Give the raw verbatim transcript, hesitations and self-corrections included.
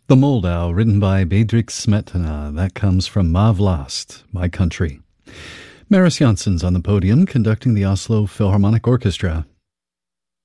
The Moldau, written by Bedřich Smetana. That comes from Má vlast, My Country. Maris Janssen's on the podium, conducting the Oslo Philharmonic Orchestra.